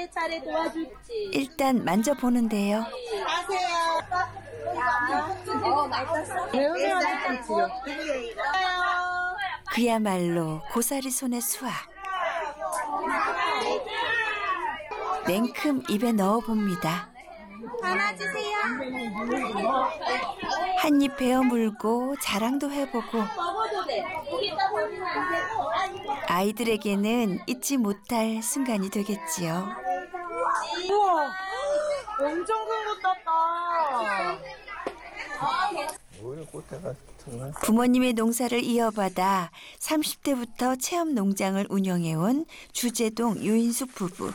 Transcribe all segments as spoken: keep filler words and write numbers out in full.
차례차례 도와줄지. 일단 만져보는데요. 가세요. 어, 맛있었어. 그야말로 고사리 손의 수확. 냉큼 입에 넣어봅니다. 하나 주세요. 한 입 베어 물고 자랑도 해보고 먹어도 돼. 여기다 버리면 안 돼. 아이들에게는 잊지 못할 순간이 되겠지요. 우와, 엄청 큰 것 땄다. 부모님의 농사를 이어받아 삼십 대부터 체험 농장을 운영해온 주재동 유인숙 부부.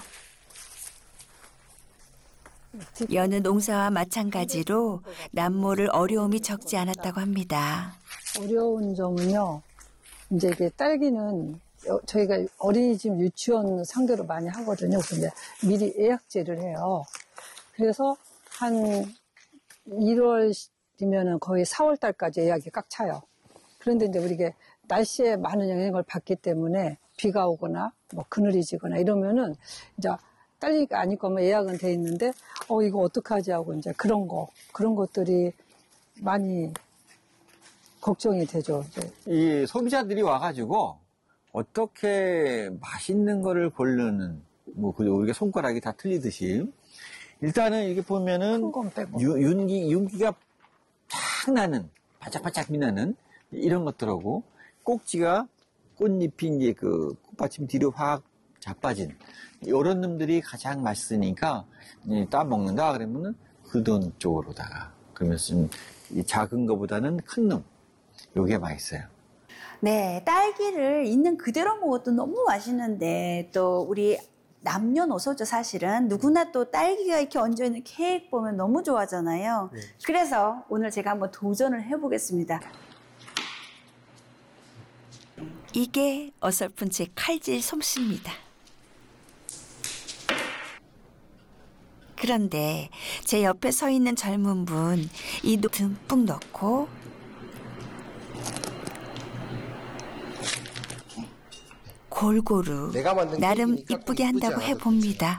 여느 농사와 마찬가지로 남모를 어려움이 적지 않았다고 합니다. 어려운 점은요, 이제 이게 딸기는 저희가 어린이집 유치원 상대로 많이 하거든요. 근데 미리 예약제를 해요. 그래서 한 일월이면은 거의 사월 달까지 예약이 꽉 차요. 그런데 이제 우리가 날씨에 많은 영향을 받기 때문에 비가 오거나 뭐 그늘이 지거나 이러면은 이제 딸기가 아닐 거면 예약은 돼 있는데 어 이거 어떡하지 하고 이제 그런 거 그런 것들이 많이 걱정이 되죠. 이제. 이 소비자들이 와가지고 어떻게 맛있는 거를 고르는 뭐 우리가 손가락이 다 틀리듯이 일단은 이렇게 보면은 큰 건 빼고. 유, 윤기 윤기가 쫙 나는 바짝바짝 빛나는 이런 것들하고 꼭지가 꽃잎이 이제 그 꽃받침 뒤로 확 자빠진 이런 놈들이 가장 맛있으니까 따 먹는다 그러면은 그돈 쪽으로다가 그러면서 이 작은 거보다는 큰 놈 요게 맛있어요. 네, 딸기를 있는 그대로 먹어도 너무 맛있는데 또 우리 남녀노소죠 사실은 누구나 또 딸기가 이렇게 얹어있는 케이크 보면 너무 좋아하잖아요. 네. 그래서 오늘 제가 한번 도전을 해보겠습니다. 이게 어설픈 제 칼질 솜씨입니다. 그런데 제 옆에 서 있는 젊은 분 이 노 듬뿍 넣고 골고루 나름 이쁘게 한다고 해봅니다.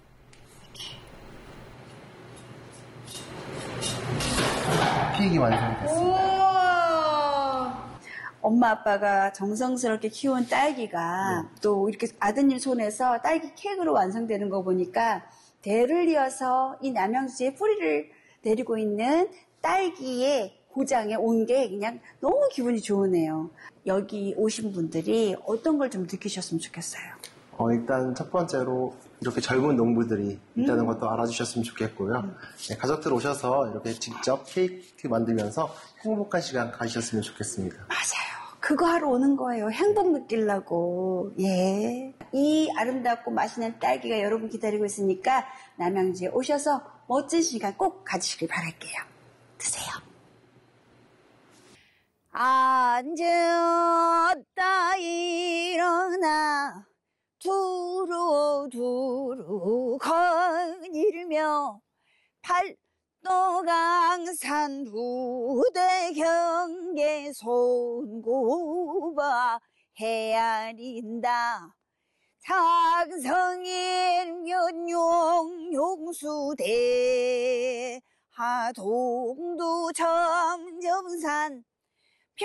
케이크 완성됐습니다. 엄마 아빠가 정성스럽게 키운 딸기가 네. 또 이렇게 아드님 손에서 딸기 케이크로 완성되는 거 보니까 대를 이어서 이 남양주의 뿌리를 내리고 있는 딸기의 고장에 온 게 그냥 너무 기분이 좋으네요. 여기 오신 분들이 어떤 걸 좀 느끼셨으면 좋겠어요? 어, 일단 첫 번째로 이렇게 젊은 농부들이 있다는 음. 것도 알아주셨으면 좋겠고요. 음. 네, 가족들 오셔서 이렇게 직접 케이크 만들면서 행복한 시간 가지셨으면 좋겠습니다. 맞아요. 그거 하러 오는 거예요. 행복 느끼려고. 예. 이 아름답고 맛있는 딸기가 여러분 기다리고 있으니까 남양주에 오셔서 멋진 시간 꼭 가지시길 바랄게요. 드세요. 앉았다 일어나 두루두루 거닐며 팔도강산 부대 경계 손고바 헤아린다 장성일면 용용수대 하동도 점점산